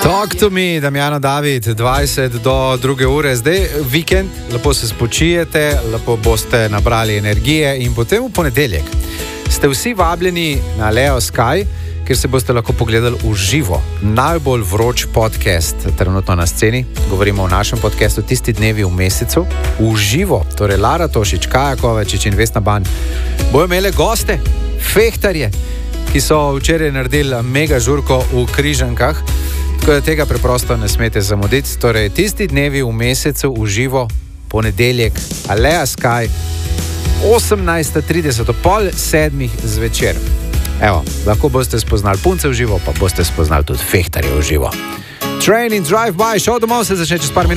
Talk to me, Damjano David, 20 do 2 ure, zdaj vikend, lepo se spočijete, lepo boste nabrali energije in potem v ponedeljek ste vsi vabljeni na Leo Sky, kjer se boste lahko pogledali v živo. Najbolj vroč podcast trenutno na sceni, govorimo o našem podcastu Tisti dnevi v mesecu, v živo, torej Lara Tošič, Kaja Kovačič in Vesna Ban bojo imele goste, fehtarje, ki so včeraj naredili mega žurko v Križankah. Tako da tega preprosto ne smete zamuditi. Torej, Tisti dnevi v mesecu v živo, ponedeljek, Leo Sky, 18:30, pol 7 zvečer. Evo, lahko boste spoznali punce v živo, pa boste spoznali tudi fehtarje v živo. Train in drive by, šel domov se začne čez par minut.